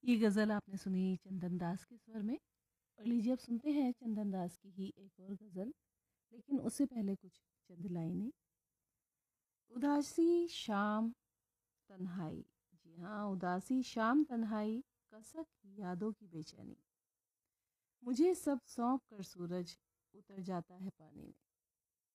ये गज़ल आपने सुनी चंदन दास के स्वर में। और लीजिए अब सुनते हैं चंदन दास की ही एक और गज़ल, लेकिन उससे पहले कुछ चंद लाइनें। उदासी शाम तन्हाई, जी हाँ, उदासी शाम तन्हाई, कसक यादों की बेचैनी, मुझे सब सौंप कर सूरज उतर जाता है पानी में।